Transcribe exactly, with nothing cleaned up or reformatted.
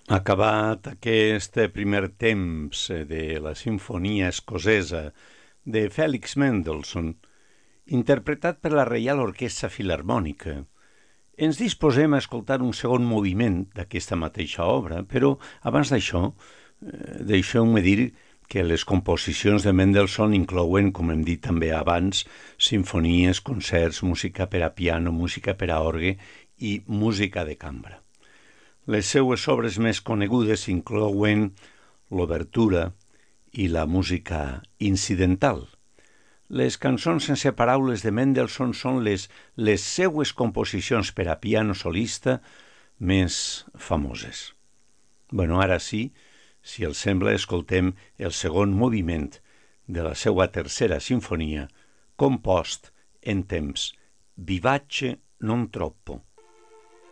Acabat aquest primer temps de la Simfonia Escocesa de Félix Mendelssohn, interpretat per la Reial Orquestra Filharmònica, ens disposem a escoltar un segon moviment d'aquesta mateixa obra, però abans d'això, eh, deixeu-me dir que les composicions de Mendelssohn inclouen, com hem dit també abans, simfonies, concerts, música per a piano, música per a orgue i música de cambra. Les seues obres més conegudes inclouen l'obertura i la música incidental. Les cançons sense paraules de Mendelssohn són les, les seues composicions per a piano solista més famoses. Bueno, ara sí, si els sembla, escoltem el segon moviment de la seva tercera sinfonia, compost en temps vivace non troppo.